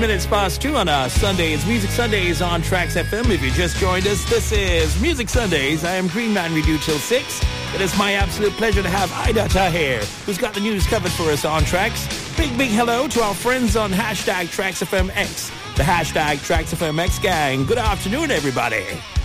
Minutes past 2 on our Sundays. Music Sundays on Tracks FM. If you just joined us, this is Music Sundays. I am Green Man. We do till 6. It is my absolute pleasure to have Ida Tahir, who's got the news covered for us on Tracks. Big hello to our friends on hashtag TracksFMX, the hashtag TracksFMX gang. Good afternoon, everybody.